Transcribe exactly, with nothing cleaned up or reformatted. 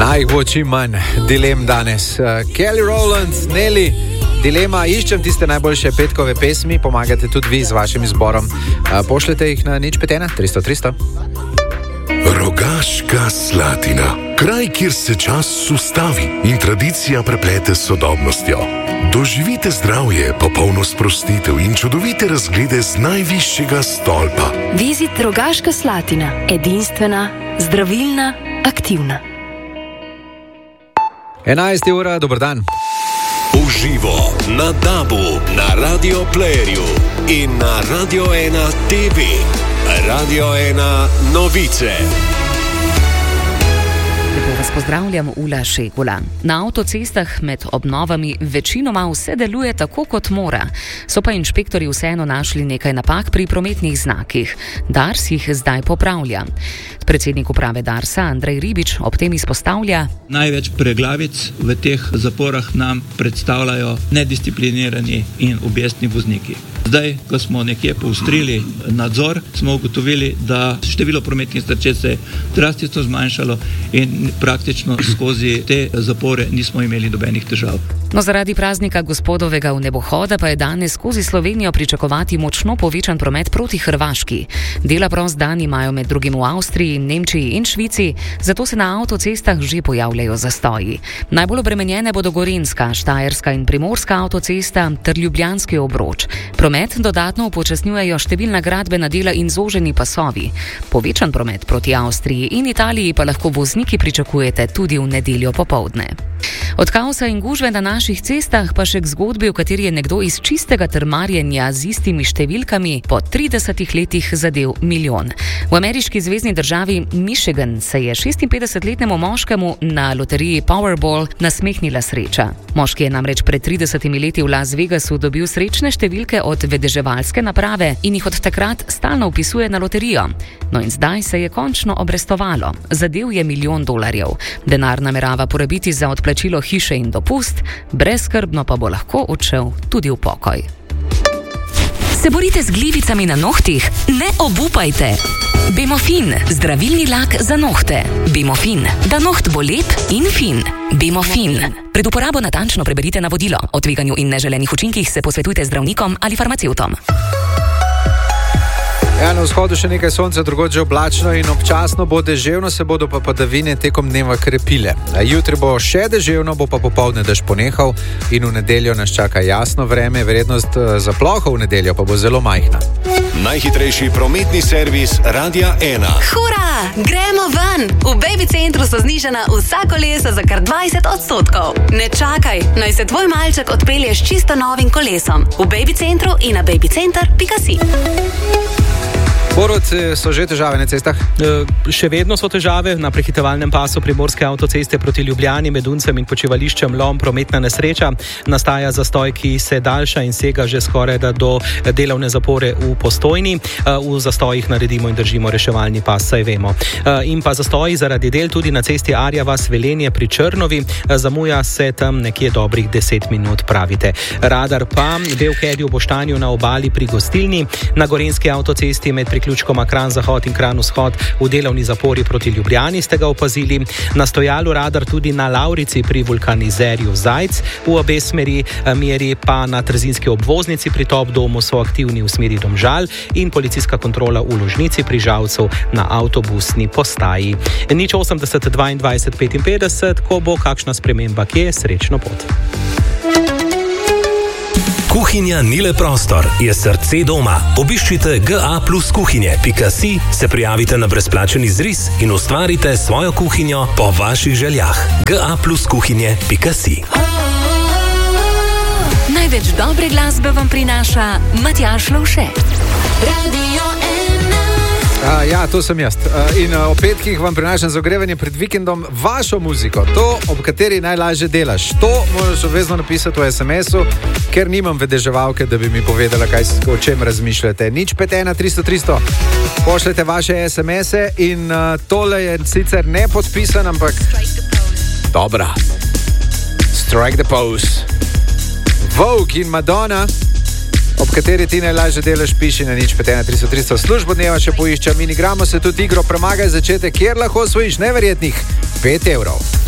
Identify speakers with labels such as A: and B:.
A: Naj bo čim manj dilem danes. Uh, Kelly Rowland, Nelly, dilema, iščem tiste najboljše petkove pesmi, pomagate tudi vi z vašim izborom. Uh, pošljete jih na nič pet ena tristo tristo.
B: Rogaška Slatina. Kraj, kjer se čas ustavi in tradicija preplete s sodobnostjo. Doživite zdravje, popolno sprostitev in čudovite razglede z najvišjega stolpa.
C: Vizit Rogaška Slatina. Edinstvena, zdravilna, aktivna.
A: enajsta ura, dober dan.
D: Uživo na Dabu, na Radio Playerju in na Radio ena T V. Radio ena novice.
E: Lepo vas pozdravljam, Ula Šegula. Na avtocestah med obnovami večinoma vse deluje tako, kot mora. So pa inšpektori vseeno našli nekaj napak pri prometnih znakih. Dars jih zdaj popravlja. Predsednik uprave Darsa, Andrej Ribič, ob tem izpostavlja:
F: Največ preglavic v teh zaporah nam predstavljajo nedisciplinirani in objestni vozniki. Zdaj, ko smo nekje poostrili nadzor, smo ugotovili, da število prometnih nesreč se je drastično zmanjšalo in praktično skozi te zapore nismo imeli nobenih težav.
E: No, zaradi praznika gospodovega vnebohoda pa je danes skozi Slovenijo pričakovati močno povečan promet proti Hrvaški. Dela prost dan imajo med drugim v Avstriji, Nemčiji in Švici, zato se na avtocestah že pojavljajo zastoji. Najbolj obremenjene bodo Gorenjska, Štajerska in Primorska avtocesta ter Ljubljanski obroč. Promet dodatno upočasnjujejo številna gradbena dela in zoženi pasovi. Povečan promet proti Avstriji in Italiji pa lahko vozniki pričakujete tudi v nedeljo popoldne. Od kaosa in gužve na naših cestah pa še k zgodbi, v kateri je nekdo iz čistega trmarjenja z istimi številkami po tridesetih letih zadel milijon. V ameriški zvezni državi Michigan se je šestinpetdesetletnemu moškemu na loteriji Powerball nasmehnila sreča. Moški je namreč pred tridesetimi leti v Las Vegasu dobil srečne številke od vedeževalske naprave in jih od takrat stalno vpisuje na loterijo. No in zdaj se je končno obrestovalo. Zadel je milijon dolarjev. Denar namerava porabiti za odplačilo hiše in dopust, brezskrbno pa bo lahko odšel tudi v pokoj.
C: Se borite z glivicami na nohtih? Ne obupajte! Bemofin, zdravilni lak za nohte. Bemofin, da noht bo lep in fin. Bemofin. Pred uporabo natančno preberite navodilo. O tveganju in neželenih učinkih se posvetujte zdravnikom ali farmacevtom.
A: Ja, na vzhodu še nekaj sonca, drugod že oblačno in občasno bo deževno, se bodo pa padavine tekom dneva krepile. Jutri bo še deževno, bo pa popoldne dež ponehal in v nedeljo nas čaka jasno vreme, verjetnost zaplohov v nedeljo pa bo zelo majhna.
D: Najhitrejši prometni servis Radia ena.
G: Hura! Gremo ven! V Baby Centru so znižana vsa kolesa za kar dvajset odstotkov. Ne čakaj, naj se tvoj malček odpelje s čisto novim kolesom. V Baby Centru in na babycenter pika si.
A: Borod, so že težave na cestah?
H: E, še vedno so težave na prehitevalnem pasu Primorske avtoceste proti Ljubljani med Uncem in počivališčem Lom, prometna nesreča. Nastaja zastoj, ki se daljša in sega že skoraj do delovne zapore v Postojni. E, v zastojih naredimo in držimo reševalni pas, saj vemo. E, in pa zastoji zaradi del tudi na cesti Arja vas Velenje pri Črnovi. E, zamuja se tam nekje dobrih deset minut, pravite. Radar pa v Kedju Boštanju na obali pri Gostilni, na Gorenjski avtocesti med priključkoma Kranj Zahod in Kranj Vzhod v delovni zapori proti Ljubljani ste ga opazili. Na stojalu radar tudi na Lavrici pri vulkanizerju Zajc v obe smeri, meri pa na Trzinski obvoznici pri Top domu so aktivni v smeri Domžal in policijska kontrola v Ložnici pri Žalcu na avtobusni postaji. Nič osemdeset dvaindvajset petinpetdeset, ko bo kakšna sprememba kje, srečno pot.
I: Kuhinja ni le prostor, je srce doma. Obiščite g a plus kuhinje pika si, se prijavite na brezplačen izris in ustvarite svojo kuhinjo po vaših željah. g a plus kuhinje pika si.
C: Največ dobre glasbe vam prinaša Matjaž Lovše. Radio
A: A, ja, to sem jaz. In o petkih vam prinašam za ogrevanje pred vikendom vašo muziko, to, ob kateri najlažje delaš. To moraš obvezno napisati v es em esu, ker nimam vedeževalke, da bi mi povedala, kaj, o čem razmišljate. nič pet ena tristo tristo. Pošljete vaše es em ese in uh, tole je sicer ne podpisan, ampak dobra. Strike the pose. Vogue in Madonna, ob kateri ti najlažje delaš, piši na nič pet ena tristo tristo. Službo dneva še poiščam in igramo se tudi igro Premagaj začetek, kjer lahko osvojiš neverjetnih pet evrov.